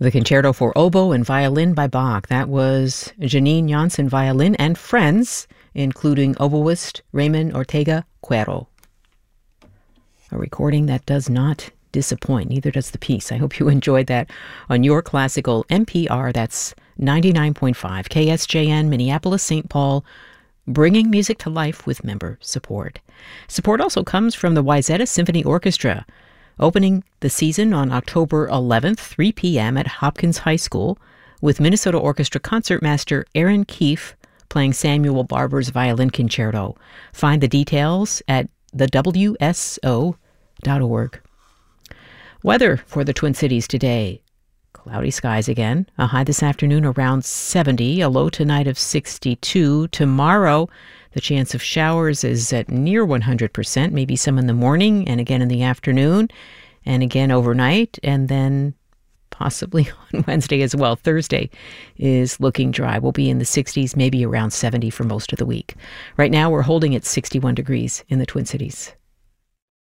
The Concerto for Oboe and Violin by Bach. That was Janine Janssen Violin and Friends, including oboist Raymond Ortega Cuero. A recording that does not disappoint, neither does the piece. I hope you enjoyed that on your classical NPR. That's 99.5 KSJN, Minneapolis, St. Paul, bringing music to life with member support. Support also comes from the Wayzata Symphony Orchestra, opening the season on October 11th, 3 p.m. at Hopkins High School, with Minnesota Orchestra concertmaster Aaron Keefe playing Samuel Barber's Violin Concerto. Find the details at thewso.org. Weather for the Twin Cities today. Cloudy skies again. A high this afternoon around 70, a low tonight of 62. Tomorrow, the chance of showers is at near 100%, maybe some in the morning and again in the afternoon and again overnight, and then possibly on Wednesday as well. Thursday is looking dry. We'll be in the 60s, maybe around 70 for most of the week. Right now, we're holding at 61 degrees in the Twin Cities.